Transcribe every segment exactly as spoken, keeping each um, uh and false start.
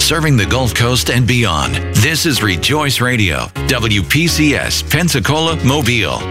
serving the Gulf Coast and beyond. This is Rejoice Radio, W P C S, Pensacola, Mobile.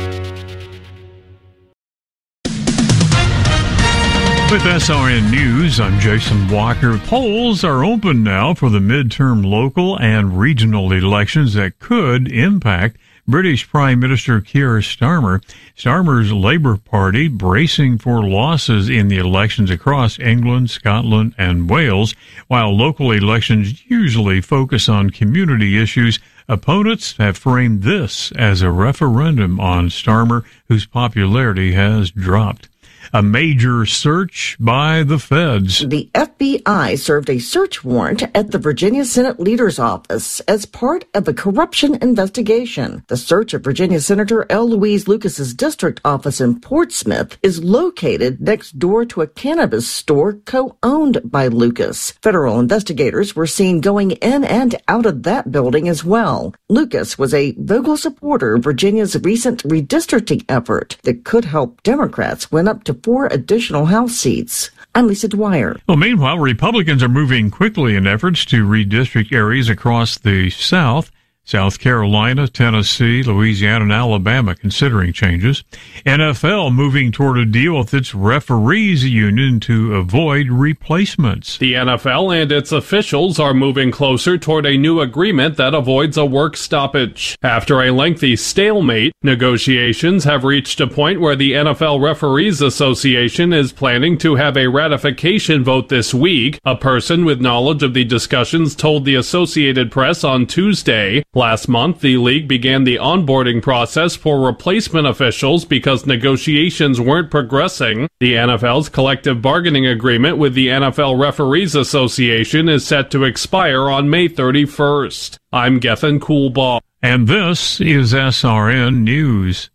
With S R N News, I'm Jason Walker. Polls are open now for the midterm local and regional elections that could impact British Prime Minister Keir Starmer. Starmer's Labour Party bracing for losses in the elections across England, Scotland, and Wales. While local elections usually focus on community issues, opponents have framed this as a referendum on Starmer, whose popularity has dropped. A major search by the feds. The F B I served a search warrant at the Virginia Senate Leader's Office as part of a corruption investigation. The search of Virginia Senator L. Louise Lucas's district office in Portsmouth is located next door to a cannabis store co-owned by Lucas. Federal investigators were seen going in and out of that building as well. Lucas was a vocal supporter of Virginia's recent redistricting effort that could help Democrats win up to four additional House seats. I'm Lisa Dwyer. Well, meanwhile, Republicans are moving quickly in efforts to redistrict areas across the South. South Carolina, Tennessee, Louisiana, and Alabama considering changes. N F L moving toward a deal with its referees union to avoid replacements. The N F L and its officials are moving closer toward a new agreement that avoids a work stoppage. After a lengthy stalemate, negotiations have reached a point where the N F L Referees Association is planning to have a ratification vote this week. A person with knowledge of the discussions told the Associated Press on Tuesday. Last month, the league began the onboarding process for replacement officials because negotiations weren't progressing. The N F L's collective bargaining agreement with the N F L Referees Association is set to expire on May thirty-first. I'm Gethin Coolbaugh. And this is S R N News.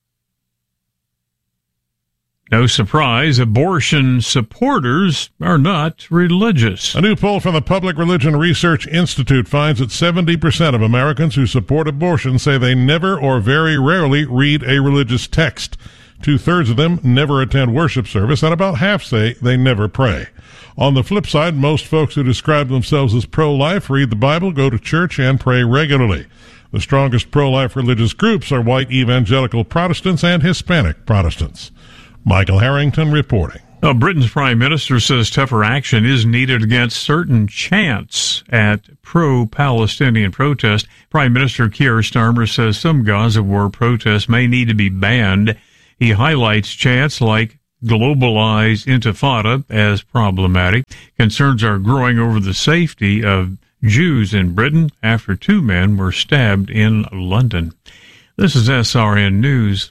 No surprise, abortion supporters are not religious. A new poll from the Public Religion Research Institute finds that seventy percent of Americans who support abortion say they never or very rarely read a religious text. Two-thirds of them never attend worship service, and about half say they never pray. On the flip side, most folks who describe themselves as pro-life read the Bible, go to church, and pray regularly. The strongest pro-life religious groups are white evangelical Protestants and Hispanic Protestants. Michael Harrington reporting. Well, Britain's Prime Minister says tougher action is needed against certain chants at pro-Palestinian protest. Prime Minister Keir Starmer says some Gaza war protests may need to be banned. He highlights chants like globalize intifada as problematic. Concerns are growing over the safety of Jews in Britain after two men were stabbed in London. This is S R N News.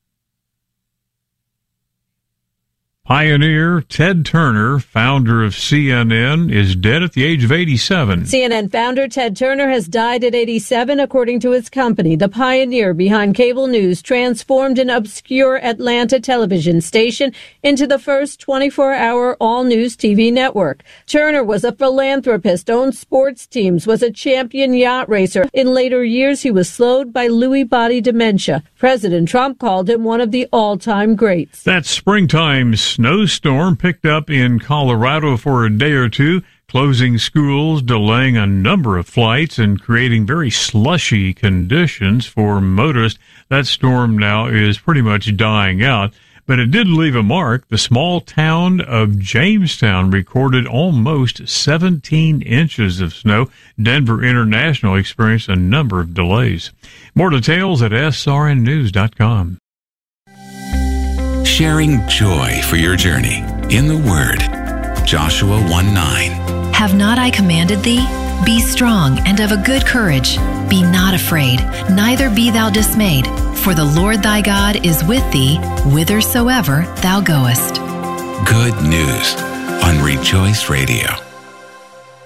Pioneer Ted Turner, founder of C N N, is dead at the age of eighty-seven. C N N founder Ted Turner has died at eighty-seven, according to his company. The pioneer behind cable news transformed an obscure Atlanta television station into the first twenty-four hour all-news T V network. Turner was a philanthropist, owned sports teams, was a champion yacht racer. In later years, he was slowed by Lewy body dementia. President Trump called him one of the all-time greats. That springtime snowstorm picked up in Colorado for a day or two, closing schools, delaying a number of flights, and creating very slushy conditions for motorists. That storm now is pretty much dying out, but it did leave a mark. The small town of Jamestown recorded almost seventeen inches of snow. Denver International experienced a number of delays. More details at S R N news dot com. Sharing joy for your journey in the Word. Joshua one nine. Have not I commanded thee? Be strong and of a good courage. Be not afraid, neither be thou dismayed. For the Lord thy God is with thee, whithersoever thou goest. Good news on Rejoice Radio.